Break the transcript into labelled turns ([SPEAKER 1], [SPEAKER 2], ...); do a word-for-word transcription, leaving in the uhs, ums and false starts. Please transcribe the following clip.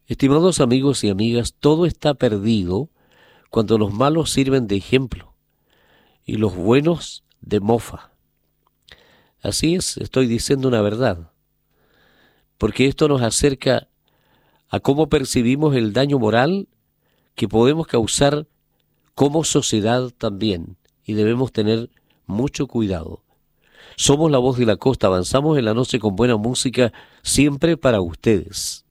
[SPEAKER 1] Estimados amigos y amigas, todo está perdido cuando los malos sirven de ejemplo y los buenos de mofa. Así es, estoy diciendo una verdad, porque esto nos acerca a cómo percibimos el daño moral que podemos causar como sociedad también, y debemos tener mucho cuidado. Somos la voz de la costa, avanzamos en la noche con buena música, siempre para ustedes.